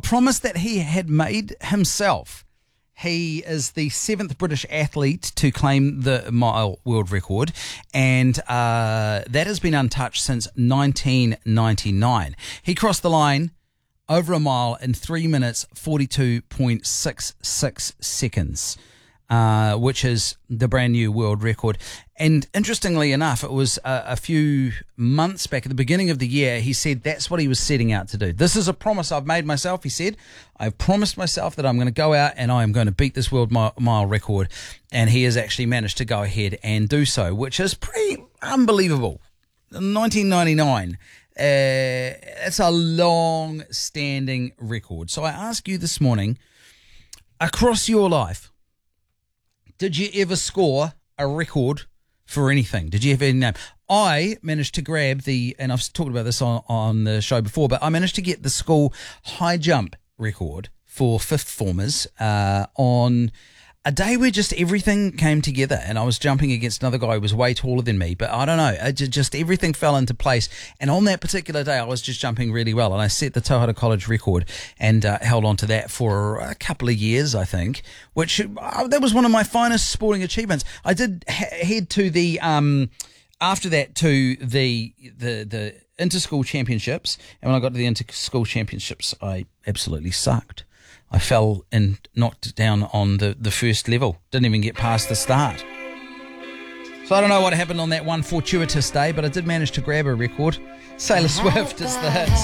promise that he had made himself. He is the 7th British athlete to claim the mile world record, and that has been untouched since 1999. He crossed the line over a mile in 3 minutes 42.66 seconds, which is the brand new world record. And interestingly enough, it was a few months back at the beginning of the year, he said that's what he was setting out to do. This is a promise I've made myself, he said. I've promised myself that I'm going to go out and I am going to beat this world mile record. And he has actually managed to go ahead and do so, which is pretty unbelievable. 1999. It's a long-standing record. So I ask you this morning, across your life, did you ever score a record for anything? Did you have any name? I managed to grab and I've talked about this on the show before, but I managed to get the school high jump record for fifth formers on a day where just everything came together, and I was jumping against another guy who was way taller than me, but I don't know, just everything fell into place. And on that particular day, I was just jumping really well, and I set the Tauhara College record and held on to that for a couple of years, I think, which that was one of my finest sporting achievements. I did head to the after that to the inter-school championships, and when I got to the inter-school championships, I absolutely sucked. I fell and knocked down on the first level. Didn't even get past the start. So I don't know what happened on that one fortuitous day, but I did manage to grab a record. Sailor Swift is the hits.